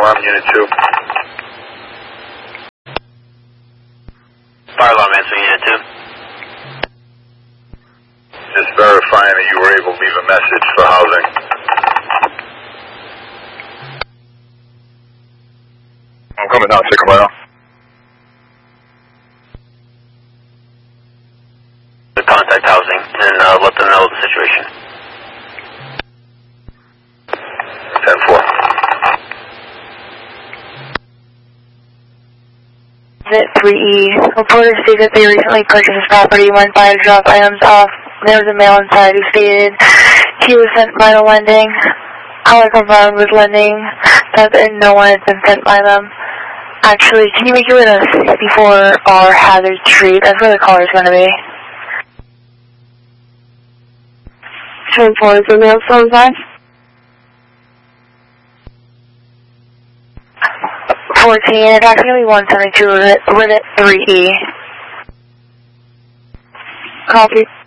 alarm, Unit 2. Fire alarm answering, Unit 2. Just verifying that you were able to leave a message for housing. I'm coming now, Sycamore. To contact housing and let them know the situation. 10-4. Unit 3E. Reporters state that they recently purchased this property, went by to drop items off. There was a male inside who stated he was sent by the lending. I confirmed with lending that no one has been sent by them. Actually, can you make it with a 64R Hazard Street? That's where the caller is going to be. 10-4, is the mail still inside? 14, it's actually going to be 172 with it 3E. Copy.